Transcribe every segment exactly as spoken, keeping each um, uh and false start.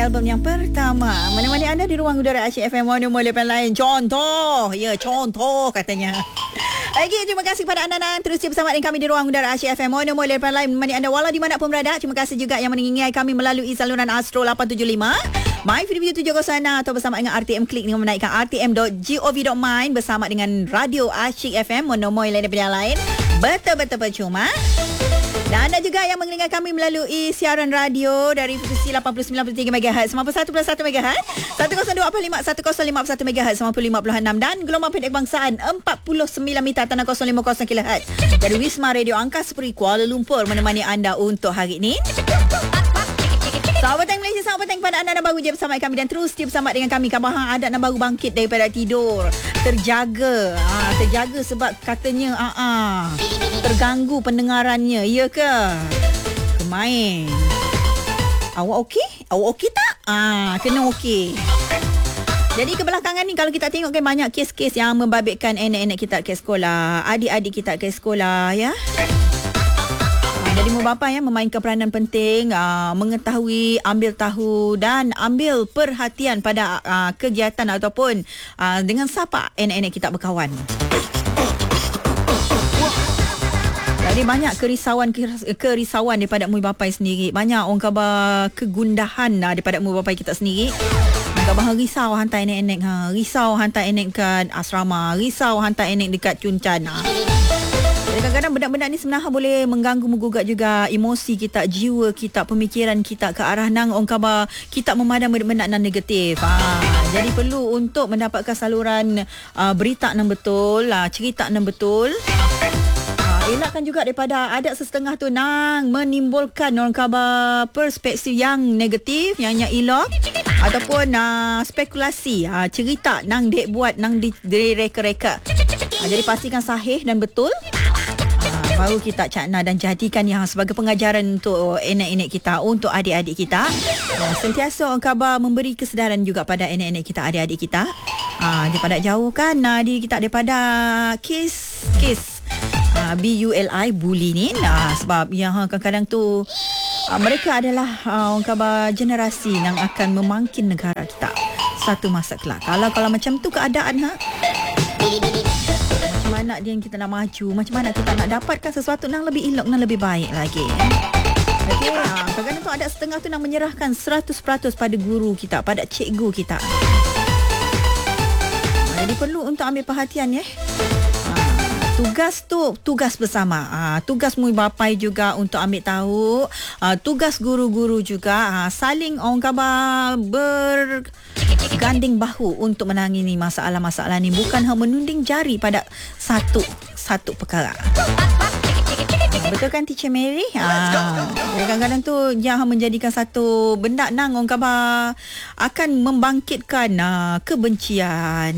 album yang pertama. Menemani anda di ruang udara Asyik F M Mono Lepan lain. Contoh. Ya, contoh katanya. Lagi terima kasih kepada anda yang terus bersama dengan kami di ruang udara Asyik F M Mono Lepan lain. Menemani anda walau di mana pun berada. Terima kasih juga yang mendengar kami melalui saluran Astro lapan tujuh lima. My Freeview tujuh kosong enam atau bersama dengan R T M Klik dengan menaikkan r t m dot gov dot my bersama dengan Radio Asyik F M Mono lain daripada yang lain. Betul-betul percuma. Dan anda juga yang mendengar kami melalui siaran radio dari frekuensi lapan puluh sembilan perpuluhan tiga megahertz, sembilan puluh satu perpuluhan satu megahertz, seratus dua puluh lima, seratus lima puluh satu megahertz, sembilan puluh lima perpuluhan enam dan gelombang pendek bangsaan empat puluh sembilan mita tanah kosong lima puluh kilohertz. Dari Wisma Radio Angkasa Puri Kuala Lumpur menemani anda untuk hari ini. Sahabat Tank Malaysia, sahabat Tank pada anda yang baru je bersama kami dan terus dia bersama dengan kami. Kabar hang ada yang baru bangkit daripada tidur. Terjaga. Ha, terjaga sebab katanya ah ah terganggu pendengarannya. Ya ke? Kemain. Awak okey? Awak okey tak? Ah, kena okey. Jadi kebelakangan ni kalau kita tengok kan banyak kes-kes yang membabitkan anak-anak kita ke sekolah, adik-adik kita ke sekolah ya. Jadi ibu bapa yang memainkan peranan penting uh, mengetahui, ambil tahu dan ambil perhatian pada uh, kegiatan ataupun uh, dengan siapa anak-anak kita berkawan. Jadi banyak kerisauan kerisauan daripada ibu bapa sendiri. Banyak orang khabar kegundahan uh, daripada ibu bapa kita sendiri. Khabar risau hantar anak-anak, ha, risau hantar anak kat asrama, risau hantar anak dekat Cuncan. Ha. Kadang-kadang benda-benda ni sebenarnya boleh mengganggu menggugat juga emosi kita, jiwa kita, pemikiran kita ke arah nang orang khabar kita memadam benda-benda yang negatif. Ha, jadi perlu untuk mendapatkan saluran uh, berita yang betul, uh, cerita yang betul. Uh, elakkan juga daripada ada sesetengah tu nang menimbulkan orang khabar perspektif yang negatif, yang yang elok ataupun uh, spekulasi, uh, cerita nang dek buat nang direka-reka. Uh, jadi pastikan sahih dan betul. Baru kita cakna dan jadikan yang sebagai pengajaran untuk anak-anak kita, untuk adik-adik kita. Uh, sentiasa orang khabar memberi kesedaran juga pada anak-anak kita, adik-adik kita. Uh, daripada jauhkan uh, diri kita daripada kes-kes uh, B U L I, bully ni. Uh, sebab yang kadang-kadang tu uh, mereka adalah uh, orang khabar generasi yang akan memangkin negara kita satu masa kelak. Kalau kalau macam tu keadaan ha. Macam mana dia yang kita nak maju, macam mana kita nak dapatkan sesuatu yang lebih elok dan lebih baik lagi. Okey, ha, kadang-kadang tu ada setengah tu nak menyerahkan seratus peratus pada guru kita, pada cikgu kita. Ha, jadi perlu untuk ambil perhatian ya. Ha, tugas tu tugas bersama. Ha, tugas mu bapai juga untuk ambil tahu, ha, tugas guru-guru juga ha, saling orang khabar ber ganding bahu untuk menangani masalah-masalah ni, bukan hanya menunding jari pada satu satu perkara. Betul kan Teacher Mary? Ha, kadang-kadang tu yang menjadikan satu benda nang orang khabar akan membangkitkan uh, kebencian,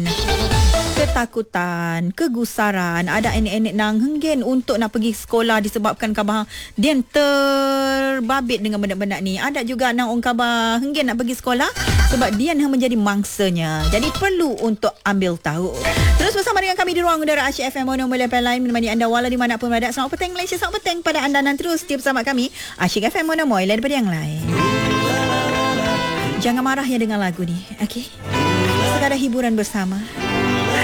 ketakutan, kegusaran. Ada anak-anak nang henggen untuk nak pergi sekolah disebabkan khabar dia terbabit dengan benda-benda ni. Ada juga nang orang khabar henggen nak pergi sekolah sebab dia yang menjadi mangsanya. Jadi perlu untuk ambil tahu. Terus bersama dengan kami di ruang udara Asyik F M Mono Lepan lain menemani anda walau di mana pun berada. Selamat petang Malaysia, selamat petang pada anda dan terus setia bersama kami Asyik F M Mono lain daripada yang lain. Jangan marah ya dengan lagu ni, okey? Sekadar hiburan bersama.